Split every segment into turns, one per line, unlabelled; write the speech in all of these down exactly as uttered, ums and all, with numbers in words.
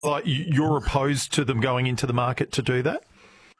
Like you're opposed to them going into the market to do that?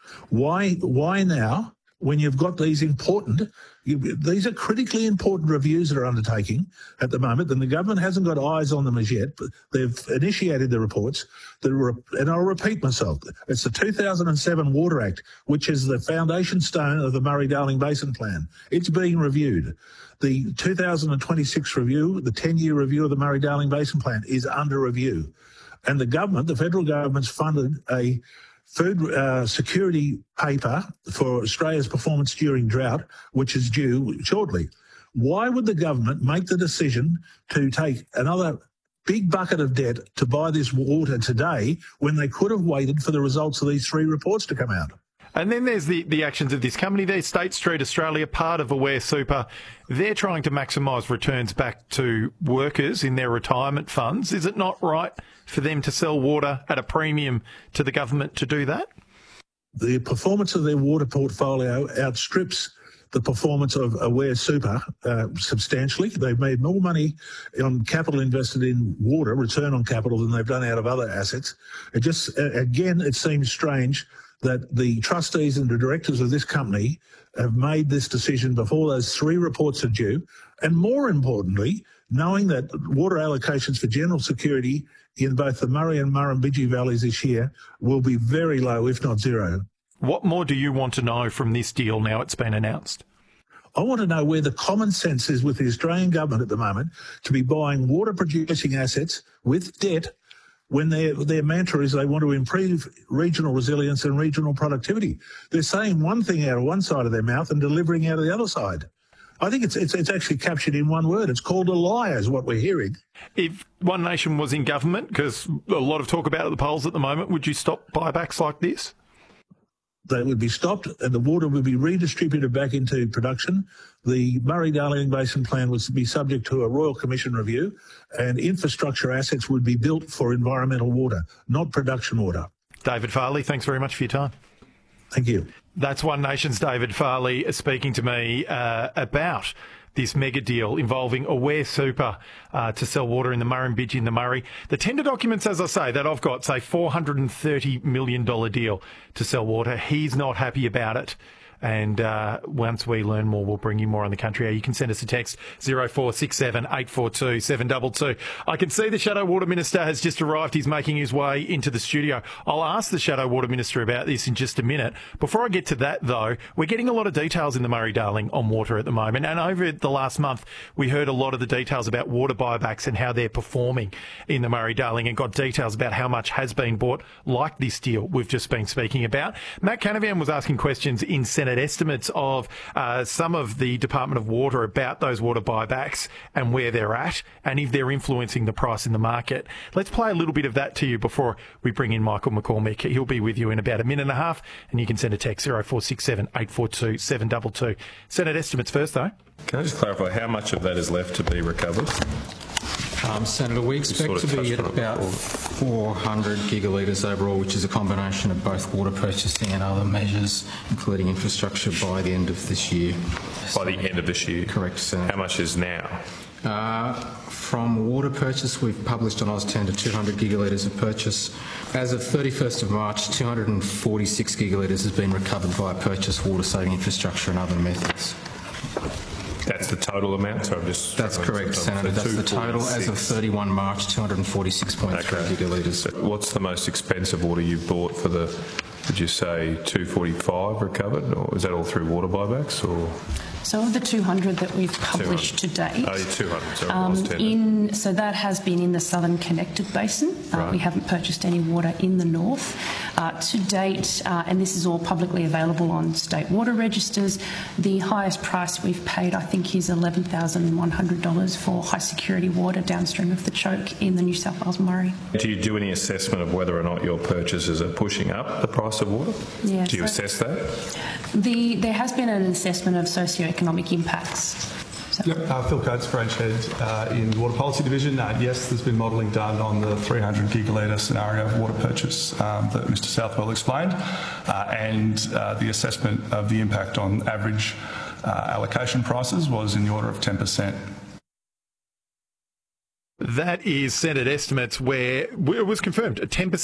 Why, why now, when you've got these important, you, these are critically important reviews that are undertaking at the moment, and the government hasn't got eyes on them as yet, but they've initiated the reports. That are, and I'll repeat myself, it's the two thousand seven Water Act, which is the foundation stone of the Murray-Darling Basin Plan. It's being reviewed. The two thousand twenty-six review, the ten-year review of the Murray-Darling Basin Plan, is under review. And the government, the federal government's funded a food uh, security paper for Australia's performance during drought, which is due shortly. Why would the government make the decision to take another big bucket of debt to buy this water today when they could have waited for the results of these three reports to come out?
And then there's the, the actions of this company there, State Street Australia, part of Aware Super. They're trying to maximise returns back to workers in their retirement funds. Is it not right for them to sell water at a premium to the government to do that?
The performance of their water portfolio outstrips the performance of Aware Super uh, substantially. They've made more money on capital invested in water, return on capital, than they've done out of other assets. It just, again, it seems strange that the trustees and the directors of this company have made this decision before those three reports are due, and more importantly, knowing that water allocations for general security in both the Murray and Murrumbidgee valleys this year will be very low, if not zero.
What more do you want to know from this deal now it's been announced?
I want to know where the common sense is with the Australian government at the moment to be buying water-producing assets with debt when their their mantra is they want to improve regional resilience and regional productivity. They're saying one thing out of one side of their mouth and delivering out of the other side. I think it's it's, it's actually captured in one word. It's called a lie, is what we're hearing.
If One Nation was in government, because a lot of talk about it at the polls at the moment, would you stop buybacks like this?
They would be stopped and the water would be redistributed back into production. The Murray-Darling Basin Plan was to be subject to a Royal Commission review, and infrastructure assets would be built for environmental water, not production water.
David Farley, thanks very much for your time.
Thank you.
That's One Nation's David Farley speaking to me uh, about this mega deal involving Aware Super uh, to sell water in the Murrumbidgee and the Murray. The tender documents, as I say, that I've got say four hundred thirty million dollars deal to sell water. He's not happy about it. And uh, once we learn more, we'll bring you more on the country. You can send us a text, zero four six seven, eight four two, seven two two. I can see the Shadow Water Minister has just arrived. He's making his way into the studio. I'll ask the Shadow Water Minister about this in just a minute. Before I get to that, though, we're getting a lot of details in the Murray-Darling on water at the moment. And over the last month, we heard a lot of the details about water buybacks and how they're performing in the Murray-Darling, and got details about how much has been bought, like this deal we've just been speaking about. Matt Canavan was asking questions in Senate estimates of uh, some of the Department of Water about those water buybacks and where they're at and if they're influencing the price in the market. Let's play a little bit of that to you before we bring in Michael McCormick. He'll be with you in about a minute and a half, and you can send a text, zero four six seven, eight four two, seven two two. Senate estimates first, though.
Can I just clarify how much of that is left to be recovered?
Um, Senator, we expect
sort of
to be at about four hundred gigalitres overall, which is a combination of both water purchasing and other measures, including infrastructure, by the end of this year.
By the end of this year?
Correct, Senator.
How much is now?
Uh, from water purchase, we've published on AusTender two hundred gigalitres of purchase. As of thirty-first of March, two hundred forty-six gigalitres has been recovered via purchase, water-saving infrastructure and other methods.
That's the total amount? So I'm just
That's correct, Senator. That's the total as of thirty-first of March, two hundred forty-six point three okay. gigalitres.
What's the most expensive water you've bought for the, would you say, two forty-five recovered? Or is that all through water buybacks? Or?
So of the two hundred that we've published to date,
oh, two hundred. Sorry,
um, in, so that has been in the Southern Connected Basin. Uh, right. We haven't purchased any water in the north. Uh, to date, uh, and this is all publicly available on state water registers, the highest price we've paid, I think, is eleven thousand one hundred dollars for high security water downstream of the choke in the New South Wales Murray.
Do you do any assessment of whether or not your purchases are pushing up the price of water?
Yeah,
do you
so
assess that?
The, there has been an assessment of socio-economic impacts. So.
Yep, uh, Phil Coates, Branch Head uh, in the Water Policy Division. Uh, yes, there's been modelling done on the three hundred gigalitre scenario of water purchase um, that Mister Southwell explained, uh, and uh, the assessment of the impact on average uh, allocation prices was in the order of ten percent.
That is Senate estimates where it was confirmed a ten percent